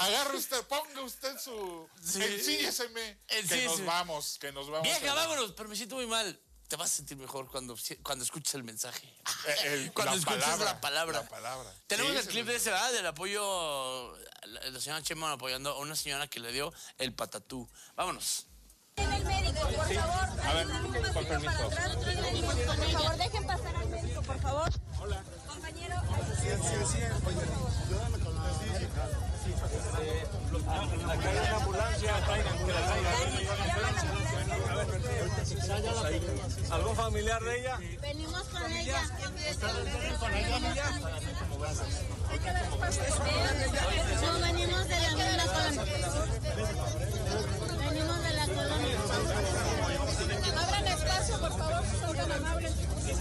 Agarre usted, ponga usted su... Sí. Ensílleseme. Que nos vamos. Vieja, vámonos, pero me siento muy mal. Te vas a sentir mejor cuando escuches el mensaje. Cuando escuches la palabra. Tenemos el clip de ese, ¿verdad? Del apoyo, la señora Chema apoyando a una señora que le dio el patatú. Vámonos. En el médico, por favor. A ver, con permiso. Por favor, dejen pasar al médico, por favor. Hola. Compañero. Acá hay una ambulancia, traigan que la traigan. ¿Algún familiar de ella? Venimos con ella. ¿Con ella? No, venimos de la misma colonia. Venimos de la colonia. Abran espacio, por favor, son tan amables.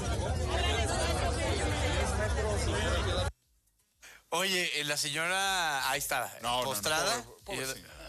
Oye, la señora ahí está, postrada. Pobre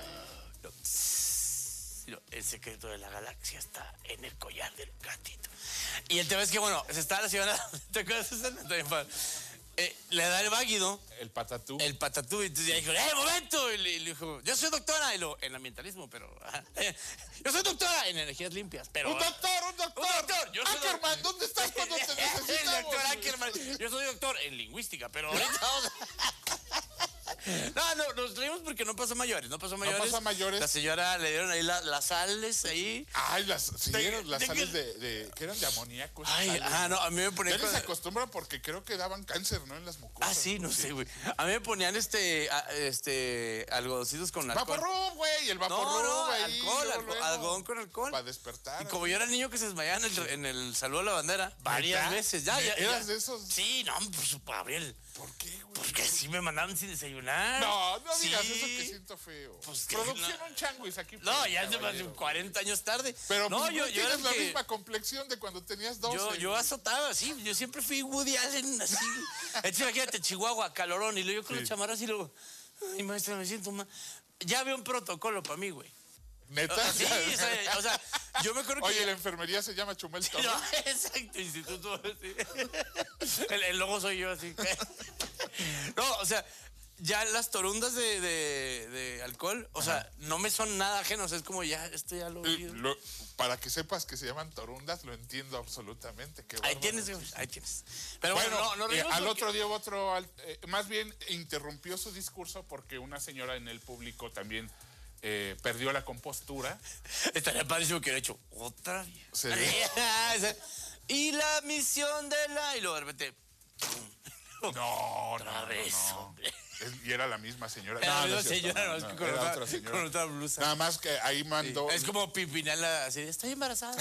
El secreto de la galaxia está en el collar del gatito. Y el tema es que, bueno, está la señora, ¿te acuerdas de esa? Le da el váguido. El patatú. Y entonces ya dijo, momento. Y le dijo, yo soy doctora en ambientalismo, pero... yo soy doctora en energías limpias, pero... ¡Un doctor! Yo soy Ackerman, ¿dónde estás cuando te necesitamos? El doctor Ackerman. Yo soy doctor en lingüística, pero ahorita vamos... No, nos reímos porque no pasó a mayores. La señora le dieron ahí las sales ahí. Ay, las sales de que eran de amoníaco. Ay, no, a mí me ponían. Ya les acostumbran porque creo que daban cáncer, ¿no? En las mucosas. Ah, sí, no sé, güey. A mí me ponían algodoncitos con alcohol. Vaporrub, güey, el Vaporrub. No, algodón con alcohol. Para despertar. Y como yo era niño que se desmayaba en el saludo a la bandera, varias veces. Ya. ¿Eras de esos? Sí, no, pues, Gabriel. ¿Por qué, güey? Porque sí me mandaban sin desayunar. No digas eso, que siento feo. Pues Producción un changuis aquí. No, ya es más de 40 años tarde. Pero no, yo era la misma complexión de cuando tenías 12. Yo azotaba, sí. Yo siempre fui Woody Allen, así. Entonces, imagínate, Chihuahua, calorón. Y luego yo con los chamarras y luego... Ay, maestra, me siento mal. Ya había un protocolo para mí, güey. ¿Neta? Sí, o sea, yo me acuerdo que... Oye, la enfermería se llama Chumel Torres. No, exacto, instituto. Sí. El logo soy yo, así. No, o sea, ya las torundas de alcohol, o sea, no me son nada ajenos. Es como ya, esto ya lo he oído. Para que sepas que se llaman torundas, lo entiendo absolutamente. Ahí tienes. Pero bueno, no al otro día más bien interrumpió su discurso porque una señora en el público también perdió la compostura. Estaría padrísimo que hubiera hecho otra vez. Sí. Y la misión de la... Y luego de repente... No. Hombre. Y era la misma señora. Era la misma señora, era otra señora. Con otra blusa. Nada más que ahí mandó... Es como Pimpinela, así, estoy embarazada.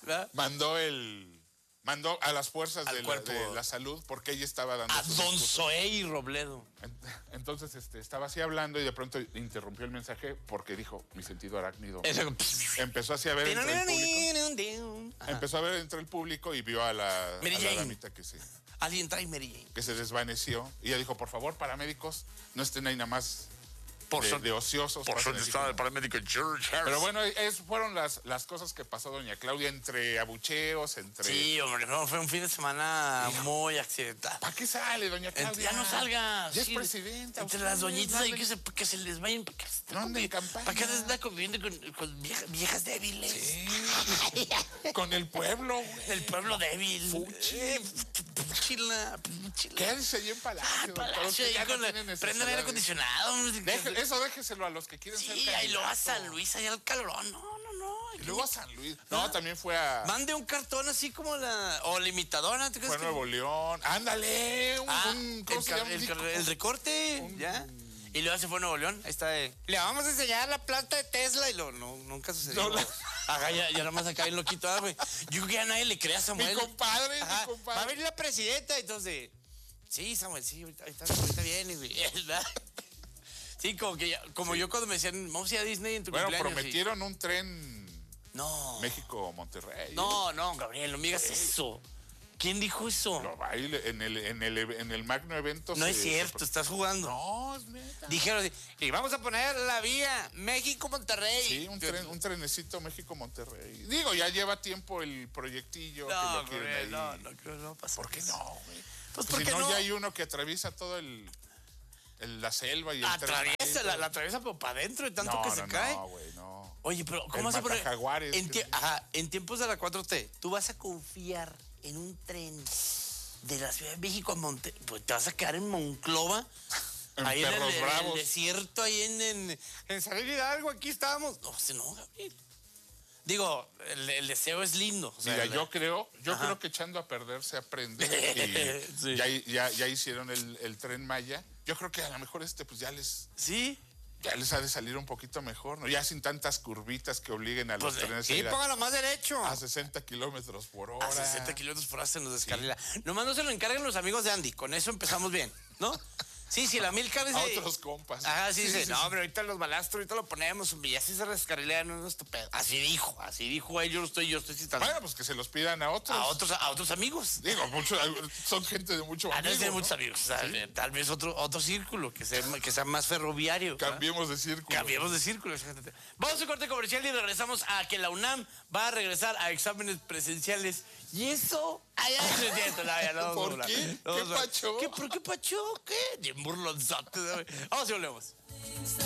Mandó a las fuerzas de cuerpo. la salud porque ella estaba dando... A Don Zoé y Robledo. Entonces estaba así hablando y de pronto interrumpió el mensaje porque dijo, mi sentido arácnido. Empezó así a ver entre el público. Empezó a ver entre el público y vio a la damita que se... Alguien trae Mary Jane. Que se desvaneció. Y ella dijo, por favor, paramédicos, no estén ahí nada más de ociosos. Por suerte estaba el paramédico George Harris. Pero bueno, fueron las cosas que pasó doña Claudia entre abucheos, entre... Sí, hombre, fue un fin de semana muy accidental. ¿Para qué sale doña Claudia? Ya no salgas. Ya es presidenta. Entre las doñitas ahí que se les vayan. No anden en campaña. ¿Para qué anda conviviendo con viejas débiles? Sí. Con el pueblo, güey. El pueblo débil. Chila. Quédense ahí en Palacio. Prendan aire acondicionado. Eso déjeselo a los que quieren ser candidatos. Y luego a San Luis, allá al calorón. No. Y luego a San Luis. No, también fue a... Mande un cartón así como o la imitadora. Fue a Nuevo León. Ándale. El recorte. Ya. Y luego se fue a Nuevo León. Ahí está. Le vamos a enseñar la planta de Tesla. Y nunca sucedió. Ya nada más acá bien loquito, güey. Yo creo que ya nadie le cree a Samuel. Mi compadre. Va a venir la presidenta. Entonces, sí, Samuel, sí, ahorita viene, güey. Sí, como yo cuando me decían, vamos a ir a Disney en tu cumpleaños. Bueno, prometieron un tren México-Monterrey. No, Gabriel, no me digas eso. ¿Quién dijo eso? En el magno evento. No es cierto, estás jugando. No, es neta. Dijeron así, y vamos a poner la vía México-Monterrey. Sí, un trenecito México-Monterrey. Digo, ya lleva tiempo el proyectillo. No, Gabriel, no pasa. ¿Por qué no, güey? Pues si no, ya hay uno que atraviesa todo el la selva y el atraviesa, la atraviesa pero para adentro de tanto que se cae. No, güey, no. Oye, pero ¿cómo se pone? Jaguares. En tiempos de la 4T, tú vas a confiar en un tren de la Ciudad de México a pues te vas a quedar en Monclova. Ahí en el desierto, ahí en San Hidalgo, aquí estábamos. No, Gabriel. Digo, el deseo es lindo. O sea, mira, yo creo que echando a perder se aprende. Y sí. ya hicieron el Tren Maya. Yo creo que a lo mejor pues ya les... Sí. Ya les ha de salir un poquito mejor, ¿no? Ya sin tantas curvitas que obliguen a los trenes a ir póngalo más derecho. A 60 kilómetros por hora. A 60 kilómetros por hora se nos descarrila. Sí. Nomás no se lo encarguen los amigos de Andy. Con eso empezamos bien, ¿no? Sí, la Milcar es a otros compas. Ajá, sí. No, pero ahorita los balastros, ahorita lo ponemos, y así se descarrilean, no es estupendo. Así dijo él, yo estoy citando. Bueno, pues que se los pidan a otros. A otros amigos. Digo, son gente de mucho amigos. No es de muchos amigos. ¿Sí? Tal vez otro círculo, que sea más ferroviario. Cambiemos de círculo. Vamos a un corte comercial y regresamos a que la UNAM va a regresar a exámenes presenciales. Y eso... ¿Por qué? ¿Qué pacho? ¿Qué pacho? ¿Qué? Burlonzote. Vamos y volvemos.